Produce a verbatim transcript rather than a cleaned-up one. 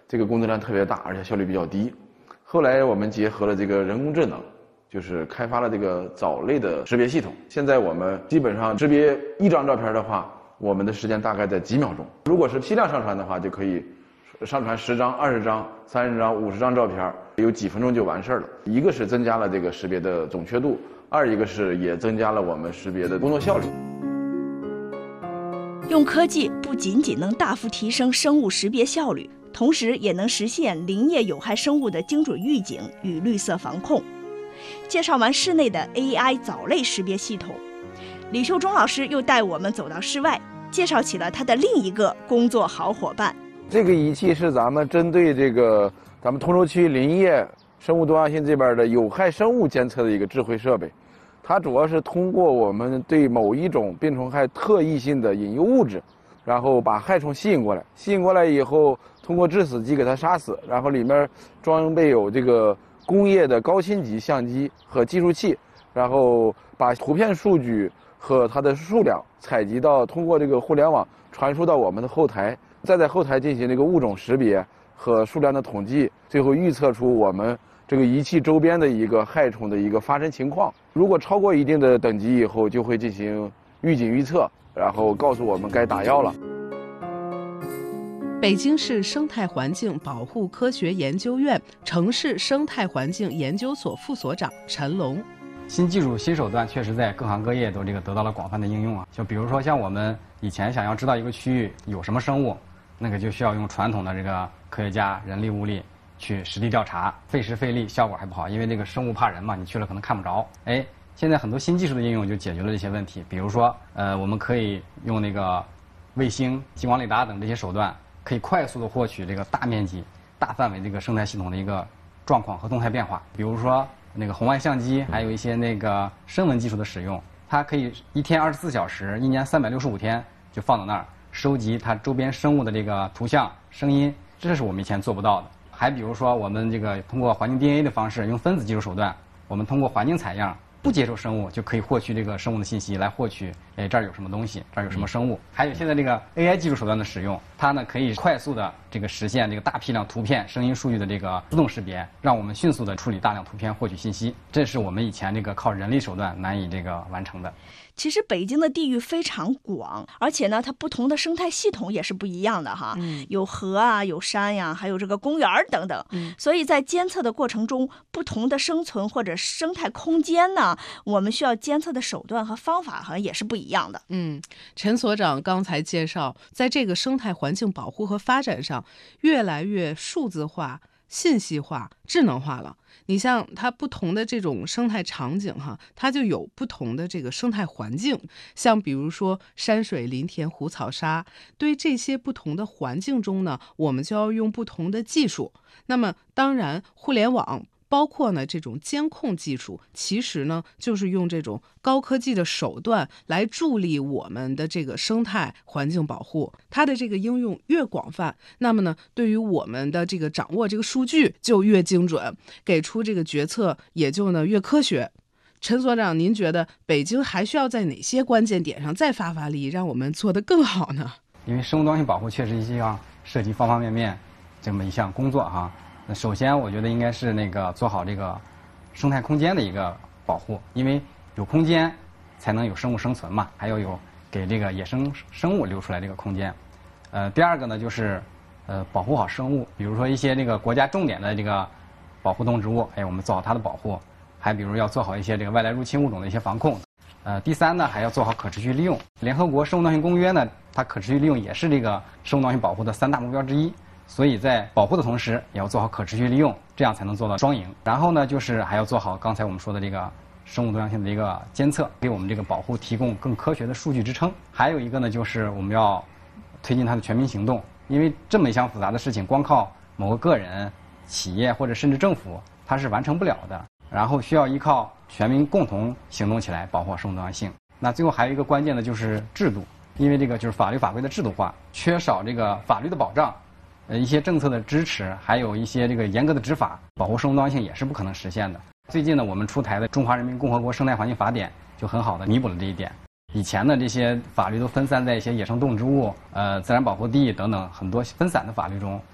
这个工作量特别大，而且效率比较低。后来我们结合了这个人工智能，就是开发了这个藻类的识别系统。现在我们基本上识别一张照片的话，我们的时间大概在几秒钟。如果是批量上传的话，就可以上传十张、二十张、三十张、五十张照片，有几分钟就完事儿了。一个是增加了这个识别的准确度，二一个是也增加了我们识别的工作效率。 用科技不仅仅能大幅提升生物识别效率，同时也能实现林业有害生物的精准预警与绿色防控。介绍完室内的 A I 藻类识别系统，李秀忠老师又带我们走到室外，介绍起了他的另一个工作好伙伴。 这个仪器是咱们针对这个咱们通州区林业生物多样性这边的有害生物监测的一个智慧设备。它主要是通过我们对某一种病虫害特异性的引诱物质，然后把害虫吸引过来，吸引过来以后，通过致死机给它杀死，然后里面装备有这个工业的高清级相机和计数器，然后把图片数据和它的数量采集到，通过这个互联网传输到我们的后台，再在后台进行这个物种识别和数量的统计，最后预测出我们这个仪器周边的一个害虫的一个发生情况。如果超过一定的等级以后，就会进行预警预测，然后告诉我们该打药了。 北京市生态环境保护科学研究院城市生态环境研究所副所长陈龙。 新技术、新手段确实在各行各业都这个得到了广泛的应用啊。就比如说像我们以前想要知道一个区域有什么生物，那个就需要用传统的这个科学家人力物力去实地调查，费时费力，效果还不好，因为这个生物怕人嘛，你去了可能看不着。哎，现在很多新技术的应用就解决了这些问题。比如说，呃，我们可以用那个卫星、激光雷达等这些手段，可以快速的获取这个大面积、大范围这个生态系统的一个状况和动态变化。比如说那个红外相机，还有一些那个声纹技术的使用，它可以一天二十四小时，一年三百六十五天就放到那儿，收集它周边生物的这个图像、声音，这是我们以前做不到的。还比如说，我们这个通过环境 D N A 的方式，用分子技术手段，我们通过环境采样，不接受生物就可以获取这个生物的信息，来获取，哎，这儿有什么东西，这儿有什么生物。还有现在这个 A I 技术手段的使用，它呢可以快速的这个实现这个大批量图片、声音数据的这个自动识别，让我们迅速的处理大量图片，获取信息。这是我们以前这个靠人力手段难以这个完成的。 其实北京的地域非常广，而且呢，它不同的生态系统也是不一样的哈，嗯、有河啊，有山呀、啊，还有这个公园等等。嗯、所以在监测的过程中，不同的生存或者生态空间呢，我们需要监测的手段和方法好像也是不一样的。 嗯，陈所长刚才介绍，在这个生态环境保护和发展上，越来越数字化、信息化、智能化了。你像它不同的这种生态场景哈，它就有不同的这个生态环境，像比如说山水林田湖草沙，对这些不同的环境中呢，我们就要用不同的技术。那么当然互联网包括呢这种监控技术，其实呢就是用这种高科技的手段来助力我们的这个生态环境保护。它的这个应用越广泛，那么呢对于我们的这个掌握这个数据就越精准，给出这个决策也就呢越科学。陈所长，您觉得北京还需要在哪些关键点上再发发力，让我们做得更好呢？ 因为生物多样性保护确实一项涉及方方面面这么一项工作哈。那首先，我觉得应该是那个做好这个生态空间的一个保护，因为有空间才能有生物生存嘛，还要有给这个野生生物留出来这个空间。呃，第二个呢，就是呃保护好生物，比如说一些这个国家重点的这个保护动植物，哎，我们做好它的保护，还比如要做好一些这个外来入侵物种的一些防控。呃，第三呢，还要做好可持续利用。联合国生物多样性公约呢，它可持续利用也是这个生物多样性保护的三大目标之一。所以在保护的同时，也要做好可持续利用，这样才能做到双赢。然后呢，就是还要做好刚才我们说的这个生物多样性的一个监测，给我们这个保护提供更科学的数据支撑。还有一个呢，就是我们要推进它的全民行动，因为这么一项复杂的事情，光靠某个个人、企业或者甚至政府，它是完成不了的。然后需要依靠全民共同行动起来，保护生物多样性。那最后还有一个关键的就是制度，因为这个就是法律法规的制度化，缺少这个法律的保障。呃，一些政策的支持，还有一些这个严格的执法，保护生物多样性也是不可能实现的。最近呢，我们出台的《中华人民共和国生态环境法典》就很好的弥补了这一点。以前的这些法律都分散在一些野生动植物、呃自然保护地等等很多分散的法律中，